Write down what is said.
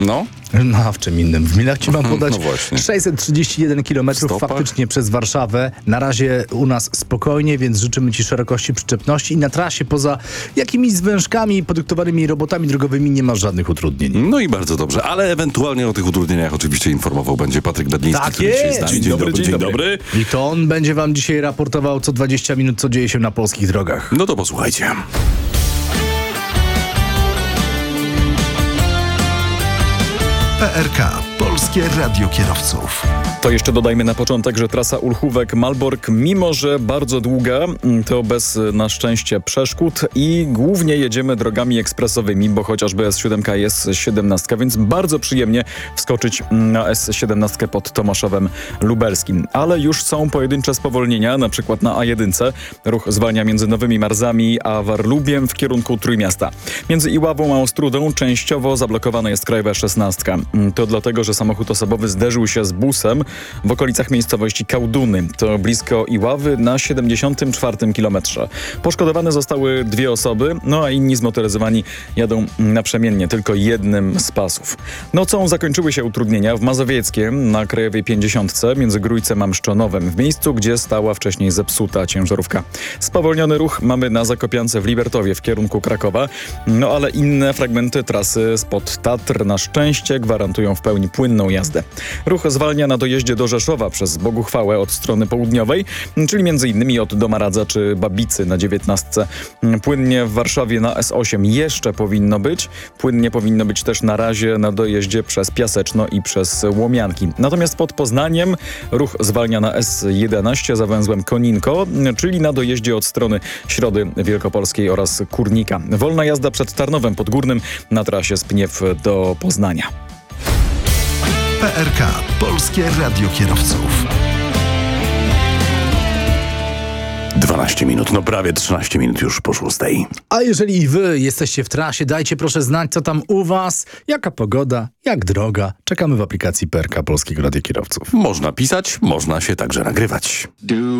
No? No, a w czym innym? W milach ci mam podać. No właśnie. 631 km faktycznie przez Warszawę. Na razie u nas spokojnie, więc życzymy ci szerokości przyczepności i na trasie poza jakimiś zwężkami podyktowanymi robotami drogowymi nie masz żadnych utrudnień. No i bardzo dobrze, ale ewentualnie o tych utrudnieniach oczywiście informował będzie Patryk Bedliński, Tak który jest. dzisiaj z nami. Dzień dobry. I to on będzie wam dzisiaj raportował co 20 minut, co dzieje się na polskich drogach. No to posłuchajcie. PRK. Polskie Radio Kierowców. To jeszcze dodajmy na początek, że trasa Ulchówek-Malbork, mimo że bardzo długa, to bez na szczęście przeszkód i głównie jedziemy drogami ekspresowymi, bo chociażby S7 jest 17, więc bardzo przyjemnie wskoczyć na S17 pod Tomaszowem Lubelskim. Ale już są pojedyncze spowolnienia, na przykład na A1. Ruch zwalnia między Nowymi Marzami a Warlubiem w kierunku Trójmiasta. Między Iławą a Ostródą częściowo zablokowana jest krajowa 16. To dlatego, że samochód osobowy zderzył się z busem w okolicach miejscowości Kałduny. To blisko Iławy na 74 kilometrze. Poszkodowane zostały 2 osoby, no a inni zmotoryzowani jadą naprzemiennie, tylko jednym z pasów. Nocą zakończyły się utrudnienia w Mazowieckiem na krajowej 50 między Grójcem a Mszczonowem, w miejscu, gdzie stała wcześniej zepsuta ciężarówka. Spowolniony ruch mamy na Zakopiance w Libertowie w kierunku Krakowa, no ale inne fragmenty trasy spod Tatr na szczęście gwarantują w pełni płynną jazdę. Ruch zwalnia na dojeździe do Rzeszowa przez Boguchwałę od strony południowej, czyli m.in. od Domaradza czy Babicy na 19. Płynnie w Warszawie na S8 jeszcze powinno być. Płynnie powinno być też na razie na dojeździe przez Piaseczno i przez Łomianki. Natomiast pod Poznaniem ruch zwalnia na S11 za węzłem Koninko, czyli na dojeździe od strony Środy Wielkopolskiej oraz Kurnika. Wolna jazda przed Tarnowem Podgórnym na trasie z Pniew do Poznania. PRK. Polskie Radio Kierowców. 12 minut, no prawie 13 minut już po 6. A jeżeli i wy jesteście w trasie, dajcie proszę znać, co tam u was, jaka pogoda, jak droga. Czekamy w aplikacji PRK Polskiego Radia Kierowców. Można pisać, można się także nagrywać.